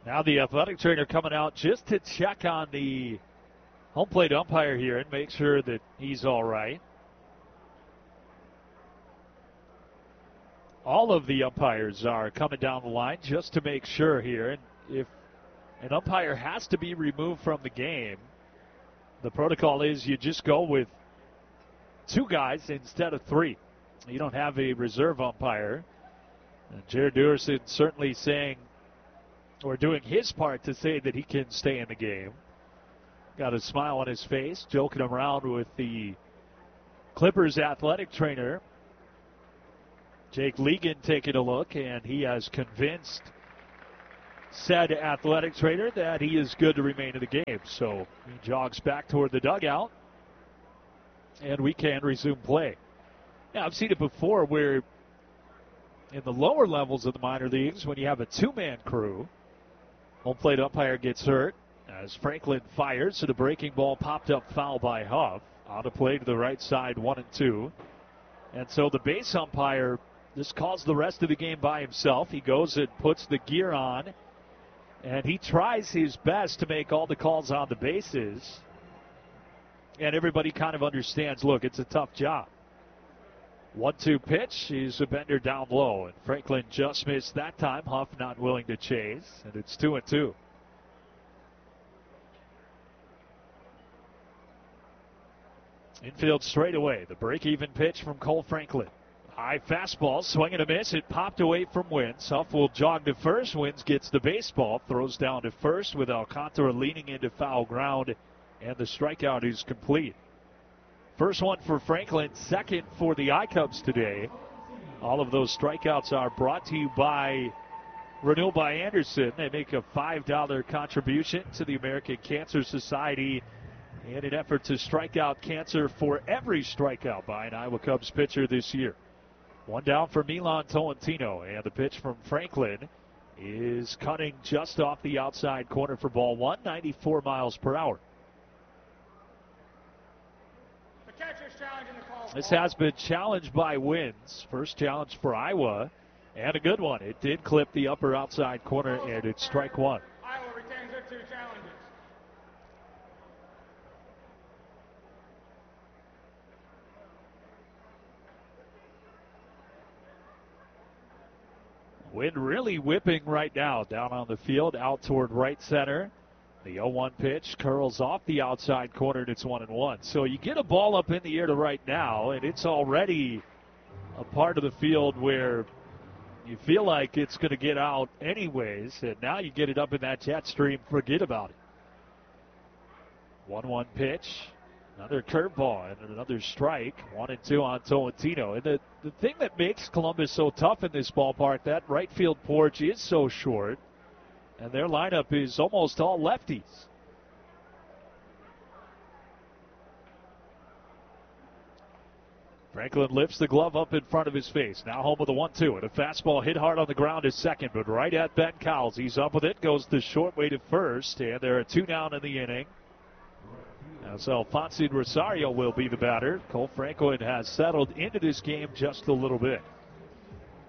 Now the athletic trainer coming out just to check on the home plate umpire here and make sure that he's all right. All of the umpires are coming down the line just to make sure here. And if an umpire has to be removed from the game, the protocol is you just go with 2 guys instead of 3. You don't have a reserve umpire. And Jared Duerson certainly saying, or doing his part to say that he can stay in the game. Got a smile on his face, joking around with the Clippers athletic trainer, Jake Legan, taking a look, and he has convinced said athletic trainer that he is good to remain in the game. So he jogs back toward the dugout, and we can resume play. Now, I've seen it before where in the lower levels of the minor leagues, when you have a 2-man crew, home plate umpire gets hurt as Franklin fires, so the breaking ball popped up foul by Huff. On a play to the right side, 1-2. And so the base umpire just calls the rest of the game by himself. He goes and puts the gear on, and he tries his best to make all the calls on the bases. And everybody kind of understands, look, it's a tough job. 1-2 pitch is a bender down low, and Franklin just missed that time. Huff not willing to chase, and it's 2-2. Infield straightaway, the break-even pitch from Cole Franklin. High fastball, swing and a miss. It popped away from Wins. Huff will jog to first. Wins gets the baseball, throws down to first with Alcantara leaning into foul ground, and the strikeout is complete. First one for Franklin, second for the I-Cubs today. All of those strikeouts are brought to you by Renewal by Anderson. They make a $5 contribution to the American Cancer Society in an effort to strike out cancer for every strikeout by an Iowa Cubs pitcher this year. One down for Milan Tolentino, and the pitch from Franklin is cutting just off the outside corner for ball 1, 94 miles per hour. The catcher's challenging the call. This has been challenged by Wins. First challenge for Iowa, and a good one. It did clip the upper outside corner, and it's strike 1. Iowa retains their 2 challenges. Wind really whipping right now down on the field, out toward right center. The 0-1 pitch curls off the outside corner, and it's 1-1. So you get a ball up in the air to right now, and it's already a part of the field where you feel like it's going to get out anyways, and now you get it up in that jet stream, forget about it. 1-1 pitch. Another curveball and another strike. 1-2 on Tolentino. And the thing that makes Columbus so tough in this ballpark, that right field porch is so short, and their lineup is almost all lefties. Franklin lifts the glove up in front of his face. Now home with a 1-2. And a fastball hit hard on the ground is second, but right at Ben Cowles. He's up with it, goes the short way to first, and there are 2 down in the inning. As Alfonso Rosario will be the batter. Cole Franklin has settled into this game just a little bit.